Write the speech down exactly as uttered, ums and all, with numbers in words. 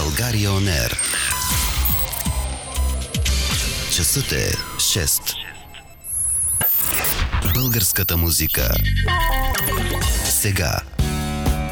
България Он Ер. Часът е шест. Българската музика сега.